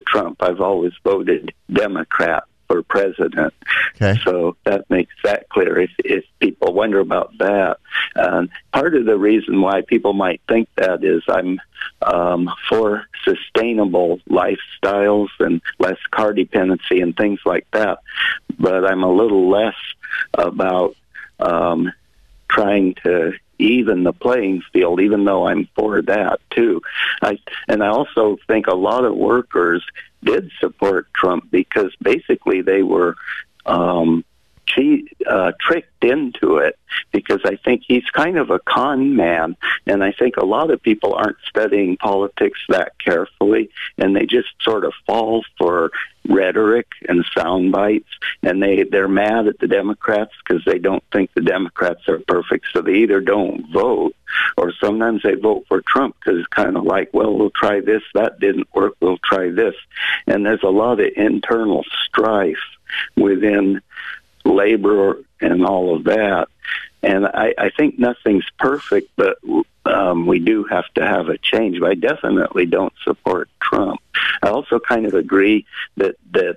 Trump. I've always voted Democrat for president. Okay. So that makes that clear if people wonder about that. Part of the reason why people might think that is I'm for sustainable lifestyles and less car dependency and things like that, but I'm a little less about trying to even the playing field, even though I'm for that too. I also think a lot of workers did support Trump because basically they were tricked into it, because I think he's kind of a con man, and I think a lot of people aren't studying politics that carefully, and they just sort of fall for rhetoric and sound bites, and they're mad at the Democrats because they don't think the Democrats are perfect, so they either don't vote, or sometimes they vote for Trump because it's kind of like, well, we'll try this, that didn't work, we'll try this. And there's a lot of internal strife within labor and all of that. And I think nothing's perfect, but we do have to have a change. But I definitely don't support Trump. I also kind of agree that the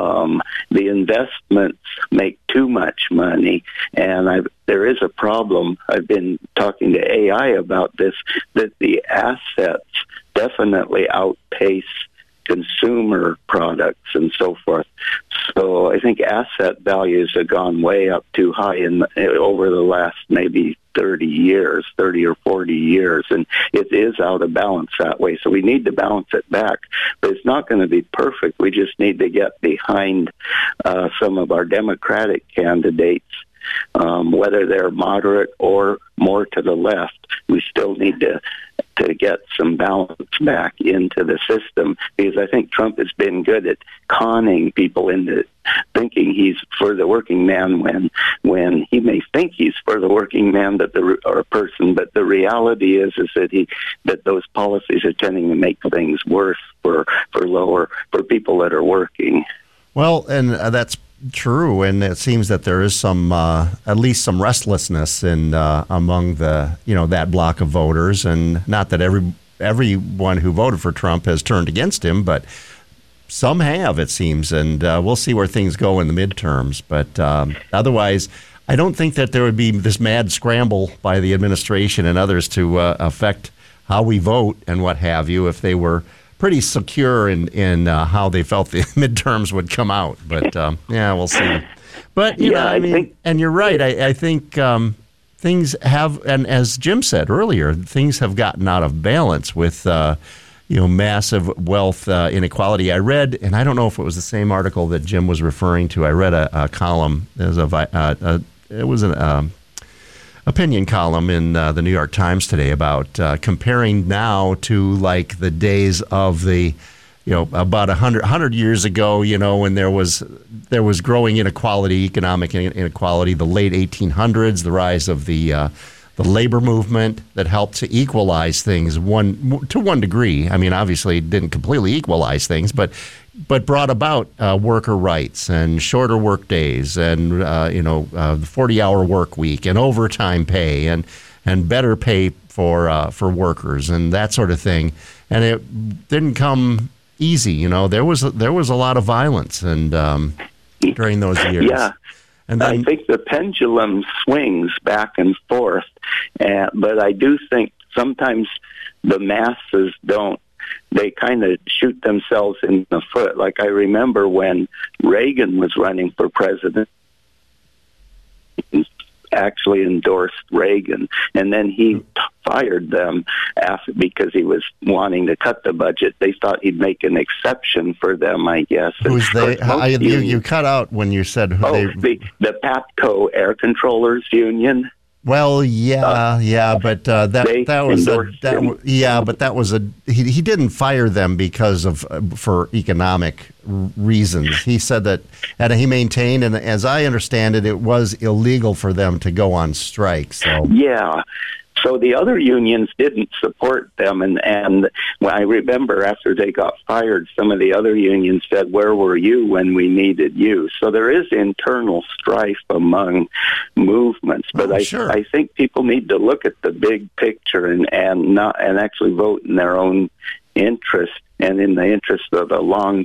investments make too much money, and there is a problem. I've been talking to AI about this, that the assets definitely outpace consumer products and so forth. So I think asset values have gone way up too high over the last maybe 30 or 40 years, and it is out of balance that way. So we need to balance it back, but it's not going to be perfect. We just need to get behind some of our Democratic candidates, whether they're moderate or more to the left. We still need to get some balance back into the system, because I think Trump has been good at conning people into thinking he's for the working man when he may think he's for the working man or person, but the reality is that those policies are tending to make things worse for people that are working. Well, and that's true, and it seems that there is some, at least some restlessness among that block of voters, and not that everyone who voted for Trump has turned against him, but some have, it seems, and we'll see where things go in the midterms. But otherwise, I don't think that there would be this mad scramble by the administration and others to affect how we vote and what have you if they were pretty secure in how they felt the midterms would come out. But, we'll see. But, I think, and you're right. I think things have, and as Jim said earlier, things have gotten out of balance with, massive wealth inequality. I read, and I don't know if it was the same article that Jim was referring to. I read a column. It was an opinion column in the New York Times today about comparing now to like the days of the, about 100 years ago, when there was growing inequality, economic inequality, the late 1800s, the rise of the labor movement that helped to equalize things to one degree. I mean, obviously it didn't completely equalize things, but brought about worker rights and shorter work days and the 40-hour work week and overtime pay and better pay for workers and that sort of thing. And it didn't come easy. There was a lot of violence and during those years. Yeah. And then, I think the pendulum swings back and forth, but I do think sometimes the masses don't. They kind of shoot themselves in the foot. Like I remember when Reagan was running for president, actually endorsed Reagan, and then he fired them because he was wanting to cut the budget. They thought he'd make an exception for them, I guess. Who's they? You cut out when you said who they... the PAPCO Air Controllers Union. Well, but he didn't fire them because for economic reasons. He said that, and he maintained, and as I understand it, it was illegal for them to go on strike. So yeah. So the other unions didn't support them, and when I remember after they got fired, some of the other unions said, "Where were you when we needed you?" So there is internal strife among movements, but I think people need to look at the big picture and actually vote in their own interest and in the interest of the long